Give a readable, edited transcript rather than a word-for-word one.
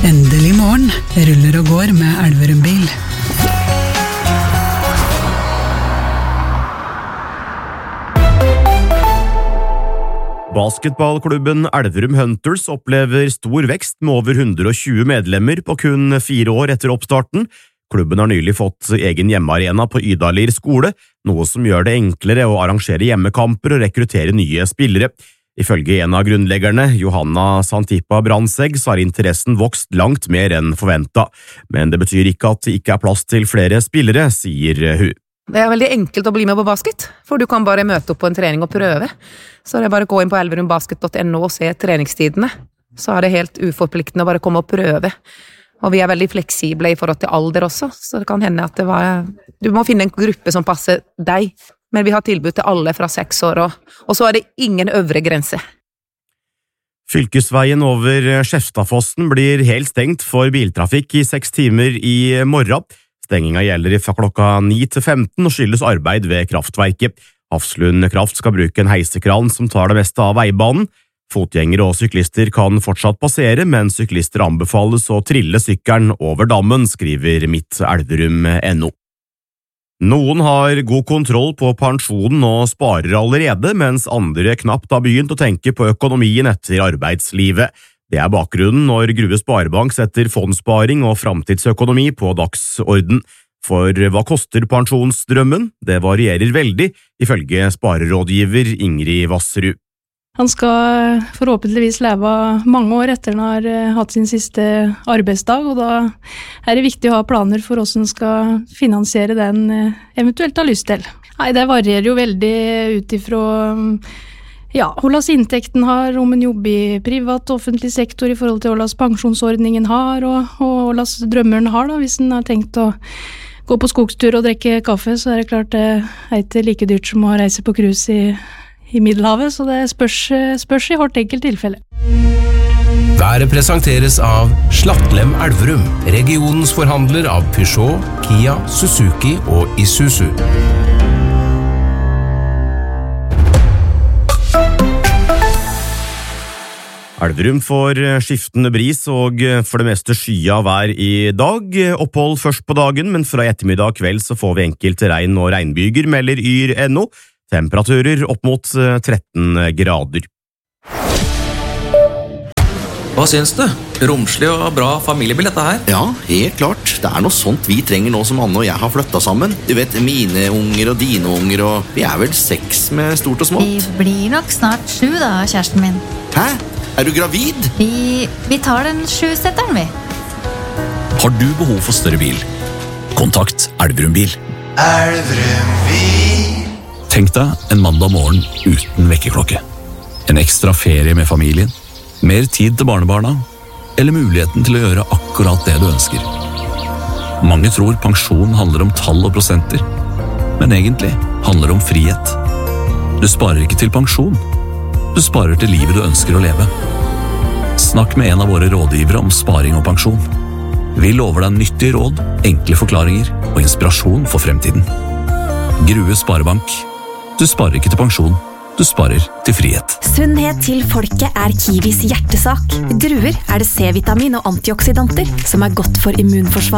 Endelig morgen, ruller og går med Elverum bil. Basketballklubben Elverum Hunters opplever stor vekst med over 120 medlemmer på kun 4 år etter oppstarten. Klubben har nylig fått egen hjemmearena på Ydalir skole, noe som gjør det enklere å arrangere hjemmekamper og rekruttere nye spillere. Ifølge en av grunnleggerne, Johanna Santipa Brandsegg, så har interessen vokst langt mer enn forventet. Men det betyr ikke at det ikke er plass til flere spillere, sier hun. Det er veldig enkelt å bli med på basket, for du kan bare møte opp på en trening og prøve. Så det er bare å gå inn på elverumbasket.no og se treningstidene. Så er det helt uforpliktende å bare komme og prøve. Og vi er veldig fleksible i forhold til alder også, så det kan hende at du må finne en gruppe som passer deg. Men vi har tilbud til alle fra 6 år, og så er det ingen øvre grense. Fylkesveien over Skjeftafossen blir helt stengt for biltrafikk i 6 timer i morgen. Stenginga gjelder fra klokka 9 til 15 og skyldes arbeid ved kraftverket. Hafslund Kraft skal bruke en heisekran som tar det meste av veibanen. Fotgjengere og syklister kan fortsatt passere, men syklister anbefales å trille sykkelen over dammen, skriver mittelverum.no. Noen har god kontroll på pensjonen og sparer allerede, mens andre knapt har begynt å tenke på økonomien etter arbeidslivet. Det er bakgrunnen når Grue Sparebank setter fondssparing og framtidsøkonomi på dagsorden. For hva koster pensjonsdrømmen? Det varierer veldig, ifølge sparerådgiver Ingrid Vasserud. Han skal forhåpentligvis leve mange år etter han har hatt sin siste arbeidsdag, og da er det viktig å ha planer for hvordan han skal finansiere den eventuelt har lyst til. Nei, det varierer jo veldig ut ifra hvordan inntekten har, om en jobb i privat og offentlig sektor i forhold til hvordan pensjonsordningen har, og hvordan drømmeren har da, hvis han har tenkt å gå på skogstur og drikke kaffe, så er det klart det er ikke like dyrt som å reise på cruise i Middelhavet, så det spørs i hvert enkelt tilfelle. Været presenteres av Slattlem Elverum, regionens forhandler av Peugeot, Kia, Suzuki og Isuzu. Elverum får skiftende bris og for det meste skya vær i dag. Opphold først på dagen, men fra ettermiddag kveld så får vi enkelte regn- og regnbyger, melder Yr.no. Temperaturer opp mot 13 grader. Hva syns du? Romslig og bra familiebil dette her? Ja, helt klart. Det er noe sånt vi trenger nå som Anne og jeg har flyttet sammen. Du vet, mine unger og dine unger, og vi er vel 6 med stort og smått. Vi blir nok snart 7 da, kjæresten min. Hæ? Er du gravid? Vi tar den 7-setteren, vi. Har du behov for større bil? Kontakt Elverum bil. Elverum bil. Tenk deg en mandag morgen uten vekkerklokke. En ekstra ferie med familien, mer tid til barnebarna, eller muligheten til å gjøre akkurat det du ønsker. Mange tror pensjon handler om tall og prosenter, men egentlig handler det om frihet. Du sparer ikke til pensjon, du sparer til livet du ønsker å leve. Snakk med en av våre rådgivere om sparing og pensjon. Vi lover deg nyttige råd, enkle forklaringer og inspirasjon for fremtiden. Grue Sparebank. Du sparer ikke til pensjon, du sparer til frihet. Sunnhet til folket er Kiwis hjertesak. I druer er det C-vitamin og antioksidanter som er godt for immunforsvar.